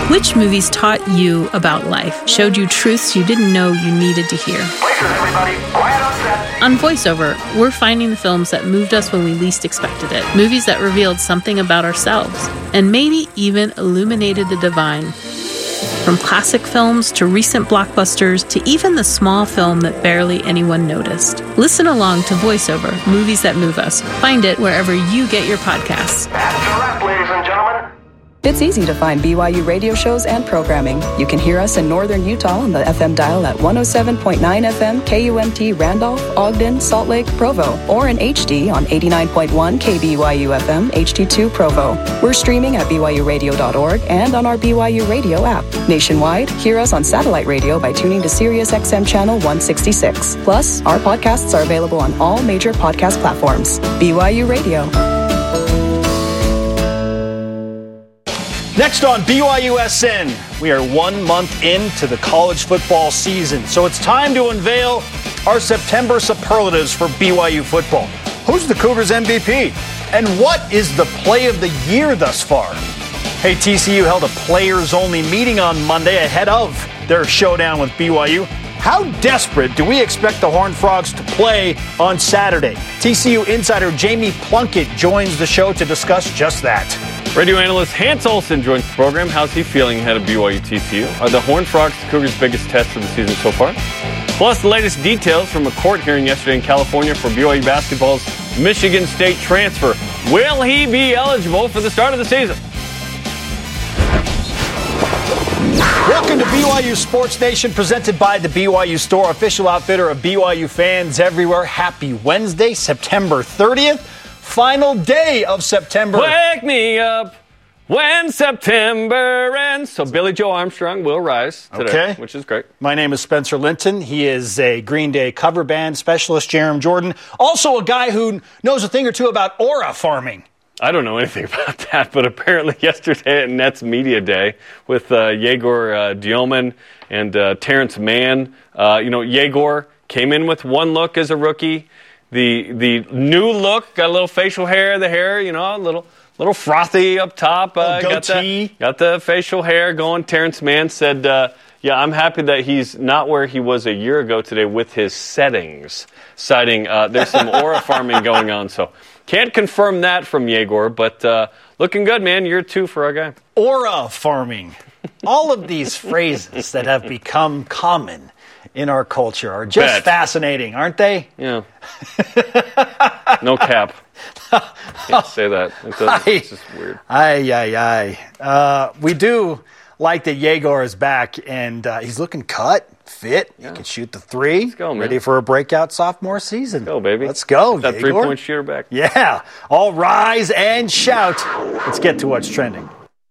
Which movies taught you about life, showed you truths you didn't know you needed to hear? On VoiceOver, we're finding the films that moved us when we least expected it, movies that revealed something about ourselves, and maybe even illuminated the divine. From classic films to recent blockbusters to even the small film that barely anyone noticed. Listen along to VoiceOver, Movies That Move Us. Find it wherever you get your podcasts. That's a wrap, ladies and gentlemen. It's easy to find BYU radio shows and programming. You can hear us in northern Utah on the FM dial at 107.9 FM KUMT Randolph, Ogden, Salt Lake, Provo, or in HD on 89.1 KBYU FM HD2 Provo. We're streaming at BYURadio.org and on our BYU Radio app. Nationwide, hear us on satellite radio by tuning to Sirius XM channel 166. Plus, our podcasts are available on all major podcast platforms. BYU Radio. Next on BYUSN, we are 1 month into the college football season, so it's time to unveil our September superlatives for BYU football. Who's the Cougars MVP? And what is the play of the year thus far? Hey, TCU held a players-only meeting on Monday ahead of their showdown with BYU. How desperate do we expect the Horned Frogs to play on Saturday? TCU insider Jamie Plunkett joins the show to discuss just that. Radio analyst Hans Olsen joins the program. How's he feeling ahead of BYU TCU? Are the Horned Frogs the Cougars' biggest test of the season so far? Plus, the latest details from a court hearing yesterday in California for BYU basketball's Michigan State transfer. Will he be eligible for the start of the season? Welcome to BYU Sports Nation, presented by the BYU Store, official outfitter of BYU fans everywhere. Happy Wednesday, September 30th. Final day of September. Wake me up when September ends. So Billy Joe Armstrong will rise today, which is great. My name is Spencer Linton. He is a Green Day cover band specialist, Jerem Jordan. Also a guy who knows a thing or two about aura farming. I don't know anything about that, but apparently yesterday at Nets Media Day with Yegor Dioman and Terrence Mann, Yegor came in with one look as a rookie. The new look, got a little facial hair, the hair, a little frothy up top. Goatee. Got the facial hair going. Terrence Mann said, I'm happy that he's not where he was a year ago today with his settings, citing there's some aura farming going on. So can't confirm that from Yegor, but looking good, man. Year 2 for our guy. Aura farming. All of these phrases that have become common in our culture are just fascinating, aren't they? Yeah. No cap. Can't say that. It's just weird. We do like that Yegor is back, and he's looking cut, fit. Yeah. He can shoot the three. Let's go, man. Ready for a breakout sophomore season. Let's go, baby. Let's go, that Yegor. 3-point shooter back. Yeah. All rise and shout. Let's get to what's trending.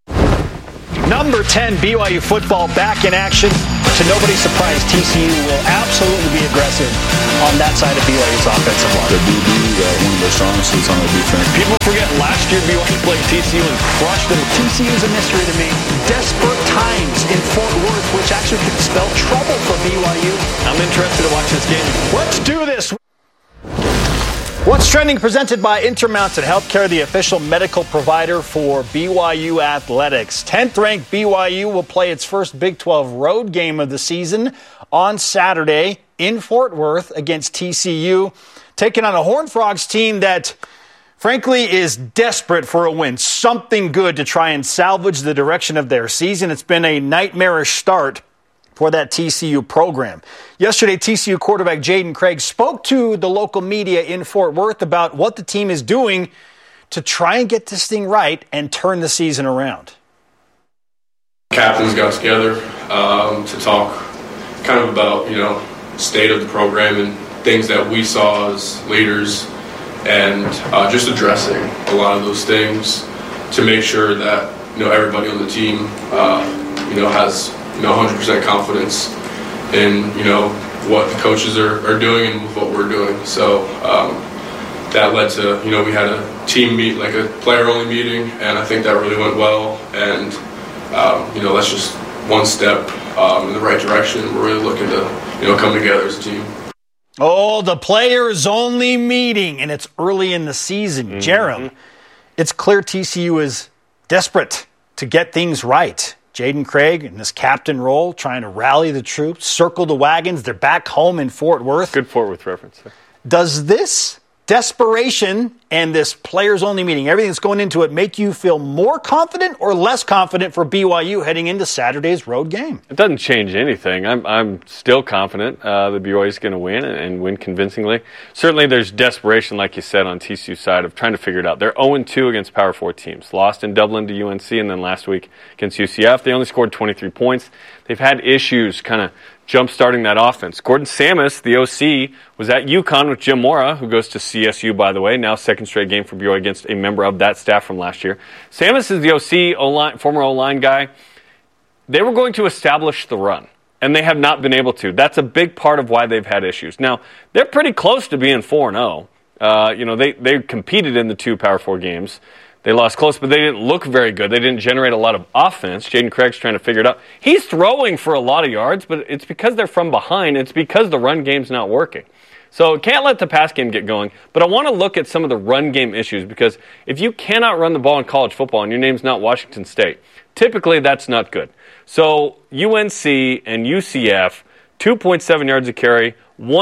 Number 10, BYU football back in action. To nobody's surprise, TCU will absolutely be aggressive on that side of BYU's offensive line. The DB, one of their strong suits on the defense. People forget last year BYU played TCU and crushed them. TCU is a mystery to me. Desperate times in Fort Worth, which actually could spell trouble for BYU. I'm interested to watch this game. Let's do this. What's Trending, presented by Intermountain Healthcare, the official medical provider for BYU Athletics. 10th-ranked BYU will play its first Big 12 road game of the season on Saturday in Fort Worth against TCU, taking on a Horned Frogs team that, frankly, is desperate for a win. Something good to try and salvage the direction of their season. It's been a nightmarish start for that TCU program. Yesterday, TCU quarterback Jaden Craig spoke to the local media in Fort Worth about what the team is doing to try and get this thing right and turn the season around. Captains got together to talk kind of about, state of the program and things that we saw as leaders, and just addressing a lot of those things to make sure that, everybody on the team, has 100% confidence in, what the coaches are doing and what we're doing. So that led to, we had a team meet, like a player-only meeting, and I think that really went well. And, that's just one step in the right direction. We're really looking to, come together as a team. Oh, the players-only meeting, and it's early in the season. Mm-hmm. Jerem, it's clear TCU is desperate to get things right. Jaden Craig in this captain role, trying to rally the troops, circle the wagons. They're back home in Fort Worth. Good Fort Worth reference there. Does this desperation and this players-only meeting, everything that's going into it, make you feel more confident or less confident for BYU heading into Saturday's road game? It doesn't change anything. I'm still confident that BYU is going to win and win convincingly. Certainly there's desperation, like you said, on TCU's side of trying to figure it out. They're 0-2 against Power 4 teams. Lost in Dublin to UNC and then last week against UCF. They only scored 23 points. They've had issues kind of jump-starting that offense. Gordon Samus, the OC, was at UConn with Jim Mora, who goes to CSU, by the way, now second straight game for BYU against a member of that staff from last year. Samus is the OC, O-line, former O-line guy. They were going to establish the run, and they have not been able to. That's a big part of why they've had issues. Now, they're pretty close to being 4-0. They competed in the 2 Power 4 games. They lost close, but they didn't look very good. They didn't generate a lot of offense. Jaden Craig's trying to figure it out. He's throwing for a lot of yards, but it's because they're from behind. It's because the run game's not working. So can't let the pass game get going. But I want to look at some of the run game issues because if you cannot run the ball in college football and your name's not Washington State, typically that's not good. So UNC and UCF, 2.7 yards a carry,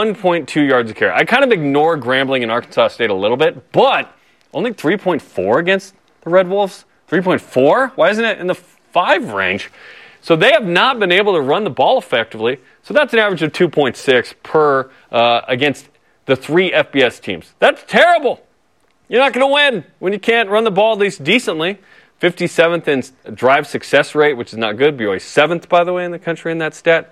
1.2 yards a carry. I kind of ignore Grambling and Arkansas State a little bit, but only 3.4 against the Red Wolves? 3.4? Why isn't it in the 5 range? So they have not been able to run the ball effectively. So that's an average of 2.6 per against the 3 FBS teams. That's terrible. You're not going to win when you can't run the ball at least decently. 57th in drive success rate, which is not good. BYU 7th, by the way, in the country in that stat.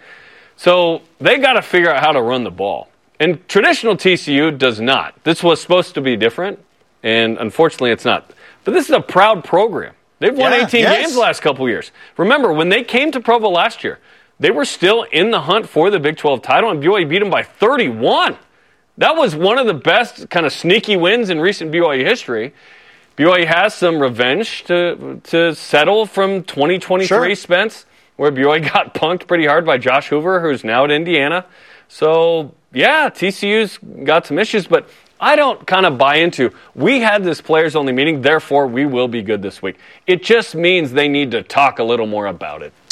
So they got to figure out how to run the ball. And traditional TCU does not. This was supposed to be different. And unfortunately, it's not. But this is a proud program. They've won 18 games the last couple years. Remember, when they came to Provo last year, they were still in the hunt for the Big 12 title, and BYU beat them by 31. That was one of the best kind of sneaky wins in recent BYU history. BYU has some revenge to settle from 2023, Spence, where BYU got punked pretty hard by Josh Hoover, who's now at Indiana. So, yeah, TCU's got some issues, but I don't kind of buy into, we had this players-only meeting, therefore we will be good this week. It just means they need to talk a little more about it.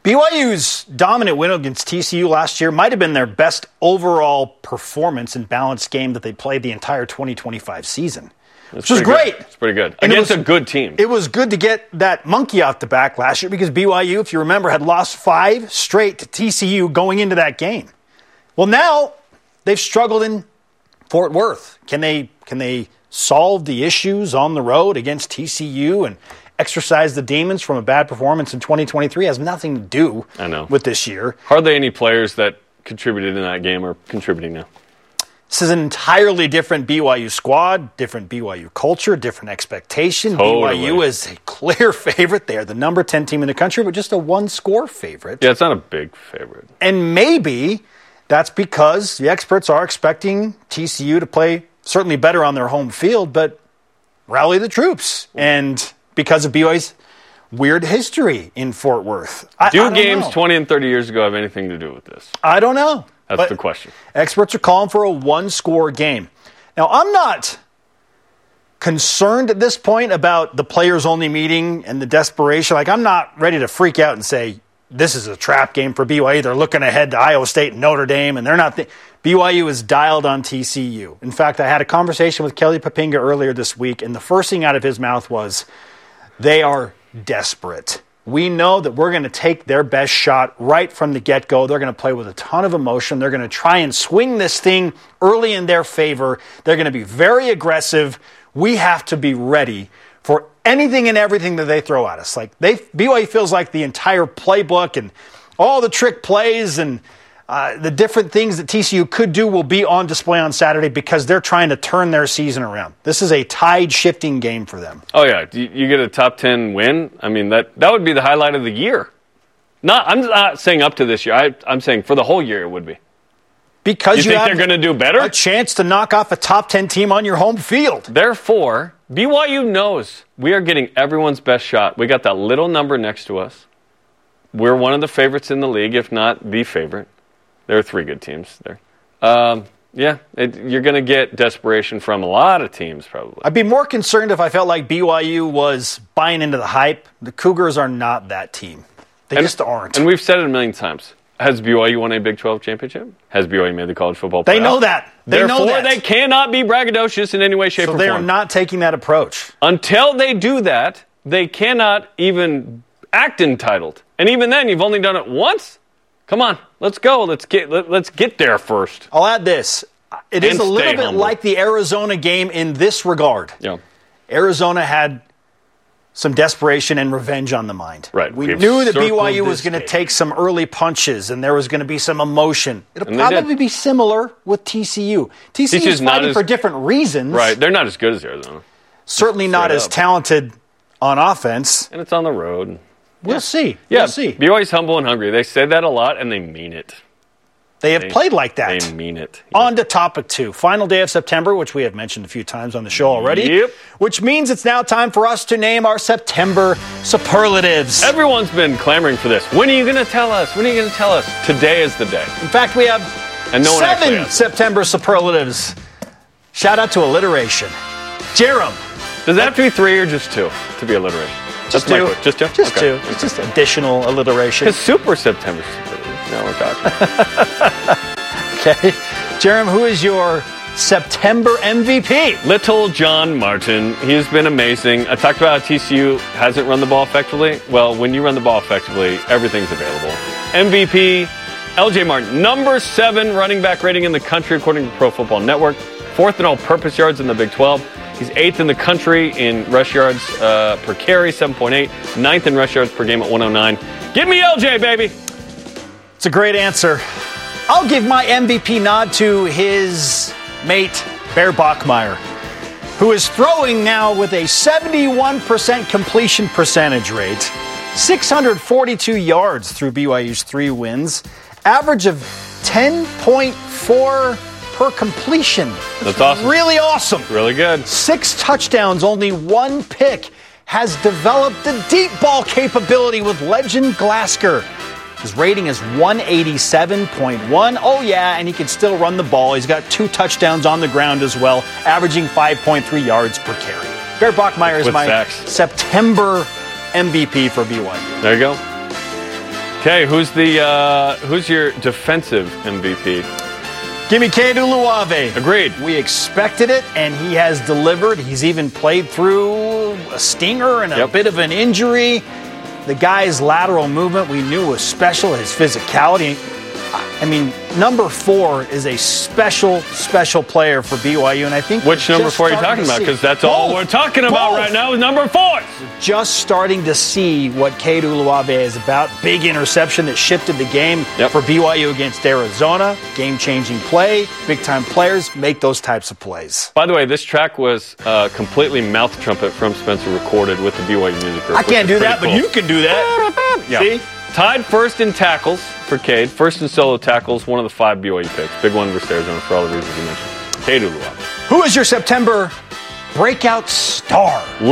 BYU's dominant win against TCU last year might have been their best overall performance and balanced game that they played the entire 2025 season, which was great. It's pretty good. Against a good team. It was good to get that monkey out the back last year because BYU, if you remember, had lost 5 straight to TCU going into that game. Well, now they've struggled in Fort Worth. Can they solve the issues on the road against TCU and exercise the demons from a bad performance in 2023? It has nothing to do with this year. Hardly any players that contributed in that game are contributing now. This is an entirely different BYU squad, different BYU culture, different expectation. Totally. BYU is a clear favorite. They are the number 10 team in the country, but just a 1-score favorite. Yeah, it's not a big favorite. And maybe that's because the experts are expecting TCU to play certainly better on their home field, but rally the troops. And because of BYU's weird history in Fort Worth. Do games 20 and 30 years ago have anything to do with this? I don't know. That's the question. Experts are calling for a 1-score game. Now, I'm not concerned at this point about the players-only meeting and the desperation. Like, I'm not ready to freak out and say, this is a trap game for BYU. They're looking ahead to Iowa State and Notre Dame, and they're not. BYU is dialed on TCU. In fact, I had a conversation with Kelly Papinga earlier this week, and the first thing out of his mouth was, they are desperate. We know that we're going to take their best shot right from the get-go. They're going to play with a ton of emotion. They're going to try and swing this thing early in their favor. They're going to be very aggressive. We have to be ready for anything and everything that they throw at us. Like BYU feels like the entire playbook and all the trick plays and the different things that TCU could do will be on display on Saturday because they're trying to turn their season around. This is a tide-shifting game for them. Oh, yeah. You get a top 10 win. I mean, that would be the highlight of the year. I'm not saying up to this year. I'm saying for the whole year it would be. Because you think they're going to do better? A chance to knock off a top 10 team on your home field. Therefore, BYU knows we are getting everyone's best shot. We got that little number next to us. We're one of the favorites in the league, if not the favorite. There are 3 good teams there. You're going to get desperation from a lot of teams, probably. I'd be more concerned if I felt like BYU was buying into the hype. The Cougars are not that team. They just aren't. And we've said it a million times. Has BYU won a Big 12 championship? Has BYU made the college football playoff? They know that. Therefore, they cannot be braggadocious in any way, shape, or form. So they are not taking that approach. Until they do that, they cannot even act entitled. And even then, you've only done it once? Come on, let's go. Let's get there first. I'll add this. It is a little bit like the Arizona game in this regard. Yeah. Arizona had some desperation and revenge on the mind. Right. We knew that BYU was going to take some early punches and there was going to be some emotion. It'll probably be similar with TCU. TCU is fighting for different reasons. Right. They're not as good as Arizona. Certainly not as talented on offense. And it's on the road. We'll see. Yeah, we'll see. BYU's humble and hungry. They say that a lot, and they mean it. They have played like that. They mean it. On to topic 2. Final day of September, which we have mentioned a few times on the show already. Yep. Which means it's now time for us to name our September superlatives. Everyone's been clamoring for this. When are you going to tell us? When are you going to tell us? Today is the day. In fact, we have 7 September superlatives. Shout out to alliteration. Jerem. Does that have to be 3 or just 2 to be alliteration? Just 2. Just 2? Just 2. It's just additional alliteration. Because Super September superlatives. Now we're talking. Okay. Jerem, who is your September MVP? Little John Martin. He's been amazing. I talked about how TCU hasn't run the ball effectively. Well, when you run the ball effectively, everything's available. MVP, LJ Martin. Number 7 running back rating in the country according to Pro Football Network. 4th in all-purpose yards in the Big 12. He's 8th in the country in rush yards per carry, 7.8. 9th in rush yards per game at 109. Give me LJ, baby. It's a great answer. I'll give my MVP nod to his mate, Bear Bachmeier, who is throwing now with a 71% completion percentage rate, 642 yards through BYU's 3 wins, average of 10.4 per completion. That's awesome. Really awesome. Really good. 6 touchdowns, only 1 pick. Has developed the deep ball capability with legend Glasgow. His rating is 187.1. Oh, yeah, and he can still run the ball. He's got 2 touchdowns on the ground as well, averaging 5.3 yards per carry. Bear Bachmeier is my September MVP for BYU. There you go. Okay, who's your defensive MVP? Give me Kedu Luave. Agreed. We expected it, and he has delivered. He's even played through a stinger and a bit of an injury. The guy's lateral movement we knew was special, his physicality. I mean, number 4 is a special player for BYU, and I think which number 4 are you talking about? Because that's all we're talking about right now is number 4. Just starting to see what Kedu Luave is about. Big interception that shifted the game for BYU against Arizona. Game-changing play. Big-time players make those types of plays. By the way, this track was completely mouth trumpet from Spencer recorded with the BYU music group. I can't do that, but you can do that. See? Tied first in tackles for Cade. First in solo tackles, one of the 5 BYU picks. Big one versus Arizona for all the reasons you mentioned. Kedu Luave. Who is your September breakout star?